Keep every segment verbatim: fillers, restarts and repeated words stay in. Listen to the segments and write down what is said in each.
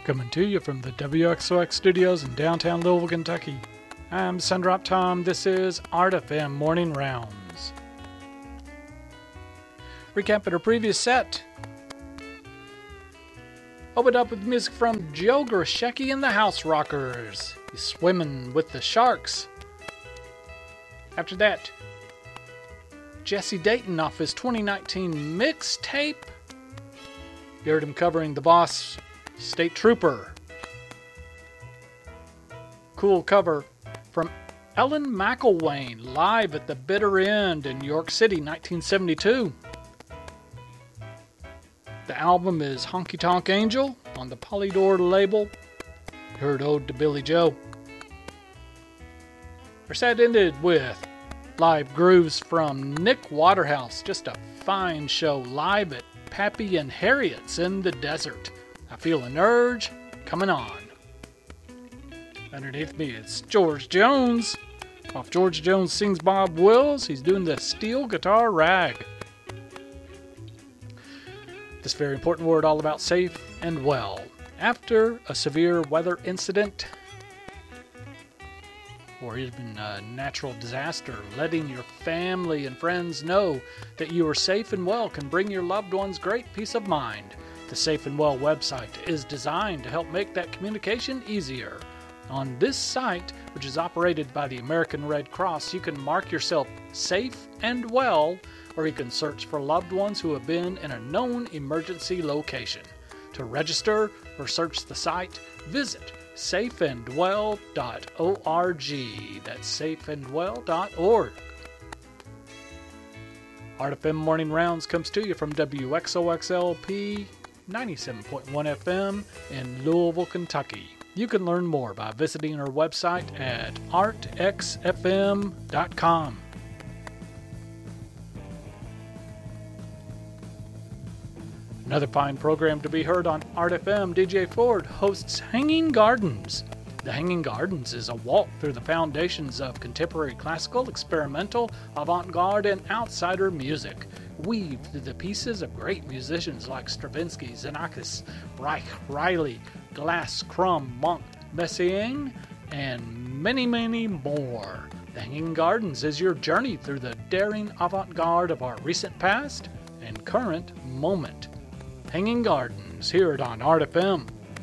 Coming to you from the W X O X studios in downtown Louisville, Kentucky. I'm Sundrop Tom. This is Art F M Morning Rounds. Recapping our previous set. Opened up with music from Joe Grishecki and the House Rockers. He's swimming with the sharks. After that, Jesse Dayton off his twenty nineteen mixtape. You heard him covering The Boss, State Trooper. Cool cover from Ellen McElwain live at the Bitter End in New York City, nineteen seventy-two. The album is Honky Tonk Angel on the Polydor label. You heard Ode to Billy Joe. Our set ended with live grooves from Nick Waterhouse. Just a fine show live at Pappy and Harriet's in the desert. I Feel an Urge coming on. Underneath me it's George Jones. Off George Jones Sings Bob Wills, he's doing the steel guitar rag. This very important word all about safe and well. After a severe weather incident or even a natural disaster, letting your family and friends know that you are safe and well can bring your loved ones great peace of mind. The Safe and Well website is designed to help make that communication easier. On this site, which is operated by the American Red Cross, you can mark yourself safe and well, or you can search for loved ones who have been in a known emergency location. To register or search the site, visit safe and well dot org. That's safe and well dot org. Art F M Morning Rounds comes to you from W X O X L P ninety-seven point one F M in Louisville, Kentucky. You can learn more by visiting our website at art x f m dot com. Another fine program to be heard on Art F M, D J Ford hosts Hanging Gardens. The Hanging Gardens is a walk through the foundations of contemporary classical, experimental, avant-garde, and outsider music. Weave through the pieces of great musicians like Stravinsky, Xenakis, Reich, Riley, Glass, Crumb, Monk, Messiaen, and many, many more. The Hanging Gardens is your journey through the daring avant-garde of our recent past and current moment. Hanging Gardens, hear it on Art F M.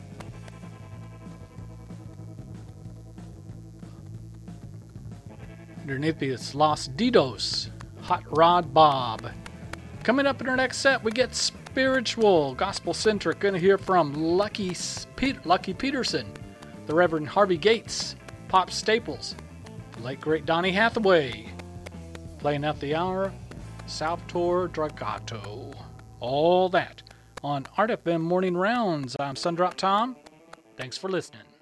Underneath me it's Los Didos, Hot Rod Bob. Coming up in our next set, we get spiritual, gospel-centric. Going to hear from Lucky, Pete, Lucky Peterson, the Reverend Harvey Gates, Pop Staples, the late great Donny Hathaway. Playing out the hour, Salvatore Dragato. All that on Art F M Morning Rounds. I'm Sundrop Tom. Thanks for listening.